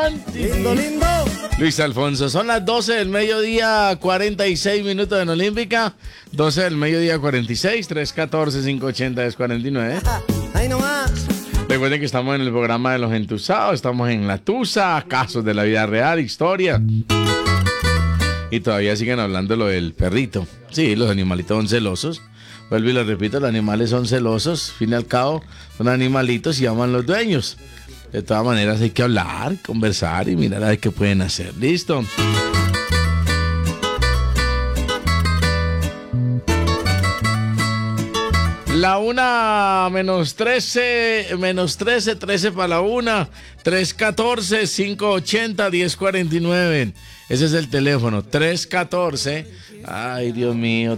Lindo, lindo. Luis Alfonso, son las 12 del mediodía, 46 minutos en Olímpica. 12 del mediodía, 46, 314-580-1049. Ahí nomás. Recuerden que estamos en el programa de los entusados, estamos en La Tusa, casos de la vida real, historia. Y todavía siguen hablando lo del perrito. Sí, los animalitos son celosos. Vuelvo y lo repito, los animales son celosos. Al fin y al cabo, son animalitos y aman los dueños. De todas maneras hay que hablar, conversar y mirar a ver qué pueden hacer. ¿Listo? La 1 menos 13, 13 para la 1, 314-580-1049. Ese es el teléfono, 314, ay Dios mío,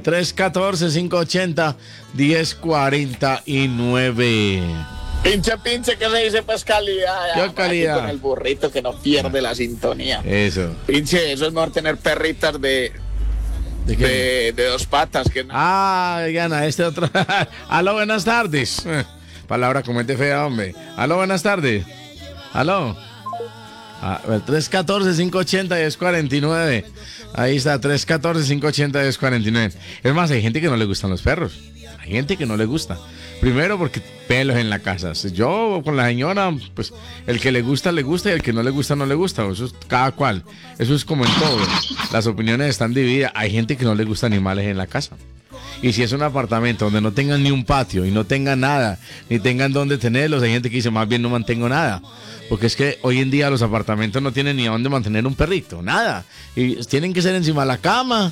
314-580-1049. Pinche, ¿qué se dice pues calidad? ¿Qué calidad? Con el burrito que no pierde la sintonía. Eso. Pinche, eso es mejor tener perritas de dos patas que no. Ah, Gana, este otro. Aló, buenas tardes. Palabra comete fea, hombre. Aló, buenas tardes. Aló. 314-580-1049. Ahí está, 314-580-1049. Es más, hay gente que no le gustan los perros. Hay gente que no le gusta. Primero porque pelos en la casa. Yo con la señora, pues el que le gusta y el que no le gusta no le gusta. Eso es cada cual. Eso es como en todo. Las opiniones están divididas. Hay gente que no le gusta animales en la casa. Y si es un apartamento donde no tengan ni un patio y no tengan nada, ni tengan dónde tenerlos, hay gente que dice más bien no mantengo nada. Porque es que hoy en día los apartamentos no tienen ni a dónde mantener un perrito, nada. Y tienen que ser encima de la cama,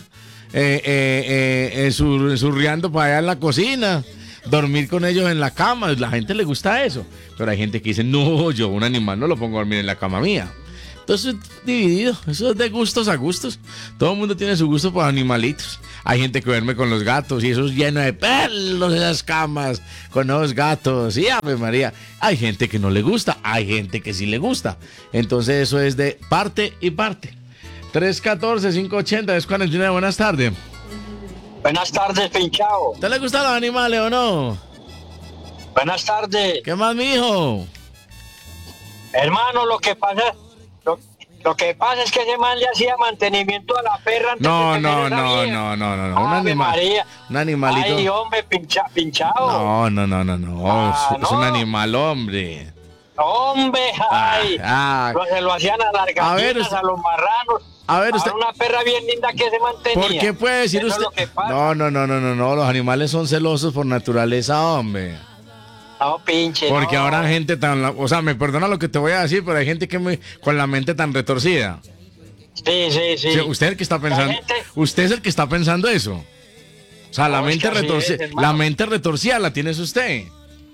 zurriando para allá en la cocina, dormir con ellos en la cama. La gente le gusta eso. Pero hay gente que dice, no, yo un animal no lo pongo a dormir en la cama mía. Entonces, dividido, eso es de gustos a gustos. Todo el mundo tiene su gusto por animalitos. Hay gente que duerme con los gatos y eso es lleno de pelos en las camas con los gatos. Y Ave María, hay gente que no le gusta, hay gente que sí le gusta. Entonces, eso es de parte y parte. 314-580-1049, buenas tardes. Buenas tardes, Pinchao. ¿Te le gustan los animales o no? Buenas tardes. ¿Qué más, mijo? Hermano, lo que pasa es que ese man le hacía mantenimiento a la perra antes No. de tener esa vieja. Un Ave María. Un animalito. Ay, hombre, Pinchao. No. Ah, Es un no. animal, hombre. Hombre, ay. Se lo hacían a las gallinas, a los marranos. A ver, usted. Una perra bien linda que se mantenía. ¿Por qué puede decir Eso usted? es lo que pasa. No. Los animales son celosos por naturaleza, hombre. No, pinche. Porque no. ahora hay gente tan. O sea, me perdona lo que te voy a decir, pero hay gente que con la mente tan retorcida. Sí. O sea, usted es el que está pensando. Usted es el que está pensando eso. O sea, la mente retorcida. La mente retorcida la tienes usted.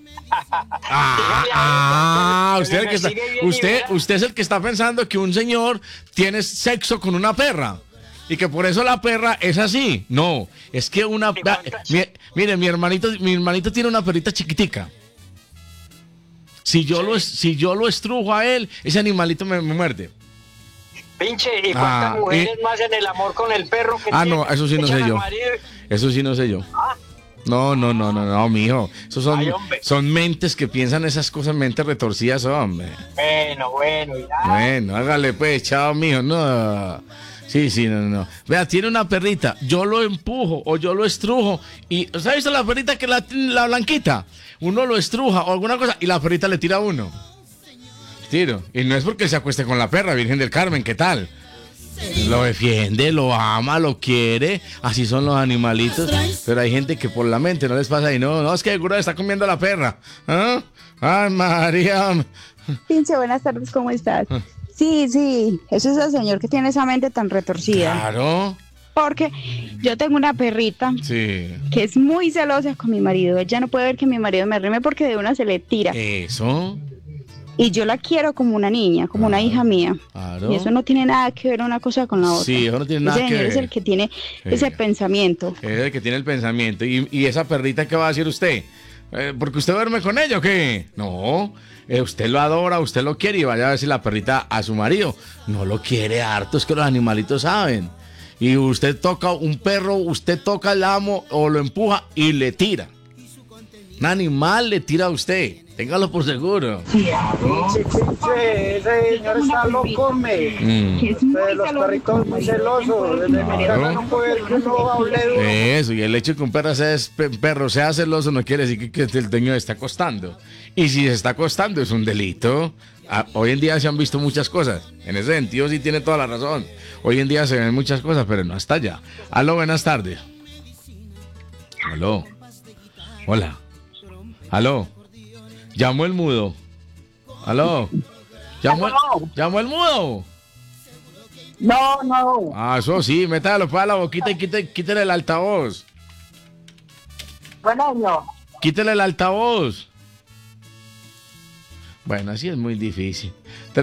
Usted es el que está pensando que un señor tiene sexo con una perra y que por eso la perra es así. No, es que mire, mi hermanito tiene una perrita chiquitica. Si yo lo estrujo a él, ese animalito me muerde. Pinche, ¿y cuántas mujeres más en el amor con el perro que tiene? No, eso sí no sé yo. Eso sí no sé yo. No, mijo. Esos son mentes que piensan esas cosas, mentes retorcidas, hombre. Bueno, ya. Bueno, hágale pues, chao, mijo. No. Sí, no. Vea, tiene una perrita, yo lo empujo o yo lo estrujo. Y, ¿usted ha visto la perrita que la blanquita? Uno lo estruja o alguna cosa y la perrita le tira a uno. Tiro. Y no es porque se acueste con la perra, Virgen del Carmen, ¿qué tal? Lo defiende, lo ama, lo quiere. Así son los animalitos. Pero hay gente que por la mente no les pasa y no, es que seguro está comiendo a la perra. ¿Ah? Ay, María. Pinche, buenas tardes, ¿cómo estás? Sí, eso es el señor que tiene esa mente tan retorcida. Claro. Porque yo tengo una perrita que es muy celosa con mi marido. Ella no puede ver que mi marido me rime porque de una se le tira. Eso. Y yo la quiero como una niña, como una hija mía. Claro. Y eso no tiene nada que ver una cosa con la otra. Sí, eso no tiene nada que ver. Es el que tiene ese pensamiento. Es el que tiene el pensamiento. ¿Y esa perrita qué va a decir usted? ¿Porque usted duerme con ella o qué? No, usted lo adora, usted lo quiere y vaya a decir la perrita a su marido. No lo quiere harto, es que los animalitos saben. Y usted toca un perro, usted toca al amo o lo empuja y le tira. Un animal le tira a usted. Téngalo por seguro. Ese señor está loco, los perritos muy celosos. Eso, y el hecho de que un perro sea celoso no quiere decir que el dueño está acostando. Y si se está acostando es un delito. Hoy en día se han visto muchas cosas. En ese sentido sí tiene toda la razón. Hoy en día se ven muchas cosas, pero no hasta allá. Aló, buenas tardes. Aló. Hola. Aló. Llamó el mudo. Aló. Llamó el mudo. No. Ah, eso sí, métalo para la boquita y quítele el altavoz. Bueno, Quítele el altavoz. Bueno, así es muy difícil.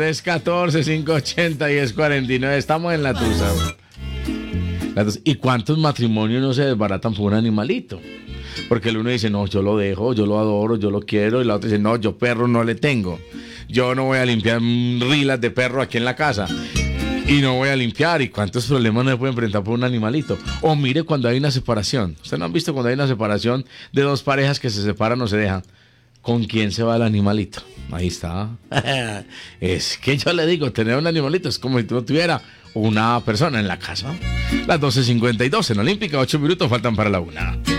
314-580-1049. Estamos en la tusa. ¿Y cuántos matrimonios no se desbaratan por un animalito? Porque el uno dice, no, yo lo dejo, yo lo adoro, yo lo quiero. Y la otra dice, no, yo perro no le tengo. Yo no voy a limpiar rilas de perro aquí en la casa. Y no voy a limpiar. ¿Y cuántos problemas no se puede enfrentar por un animalito? O mire cuando hay una separación. ¿Ustedes no han visto cuando hay una separación de dos parejas que se separan o se dejan? ¿Con quién se va el animalito? Ahí está. Es que yo le digo, tener un animalito es como si tú tuvieras una persona en la casa. Las 12:52 en Olímpica, 8 minutos faltan para la 1.